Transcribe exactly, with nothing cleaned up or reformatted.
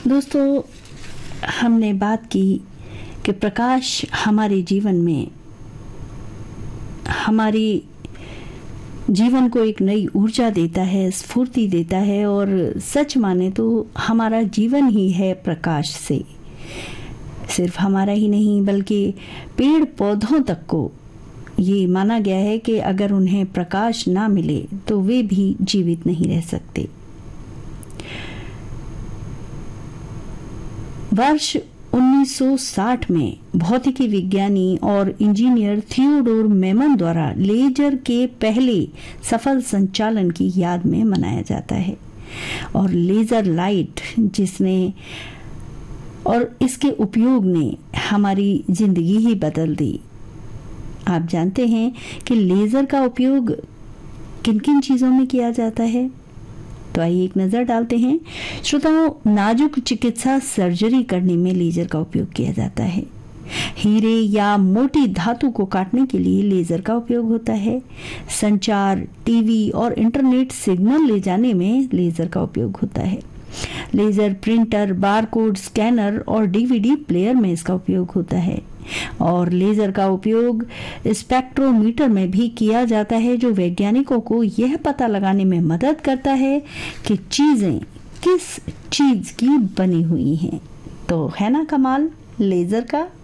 दोस्तों, हमने बात की कि प्रकाश हमारे जीवन में हमारी जीवन को एक नई ऊर्जा देता है, स्फूर्ति देता है और सच माने तो हमारा जीवन ही है प्रकाश से। सिर्फ हमारा ही नहीं बल्कि पेड़ पौधों तक को ये माना गया है कि अगर उन्हें प्रकाश ना मिले तो वे भी जीवित नहीं रह सकते। वर्ष उन्नीस सौ साठ में भौतिकी विज्ञानी और इंजीनियर थियोडोर मेमन द्वारा लेजर के पहले सफल संचालन की याद में मनाया जाता है। और लेजर लाइट जिसने और इसके उपयोग ने हमारी जिंदगी ही बदल दी। आप जानते हैं कि लेजर का उपयोग किन किन चीजों में किया जाता है? तो आइए एक नजर डालते हैं। श्रोताओं, नाजुक चिकित्सा सर्जरी करने में लेजर का उपयोग किया जाता है। हीरे या मोटी धातु को काटने के लिए लेजर का उपयोग होता है। संचार, टीवी और इंटरनेट सिग्नल ले जाने में लेजर का उपयोग होता है। लेजर प्रिंटर, बारकोड स्कैनर और डीवीडी प्लेयर में इसका उपयोग होता है। और लेजर का उपयोग स्पेक्ट्रोमीटर में भी किया जाता है, जो वैज्ञानिकों को यह पता लगाने में मदद करता है कि चीजें किस चीज की बनी हुई हैं। तो है ना कमाल लेजर का।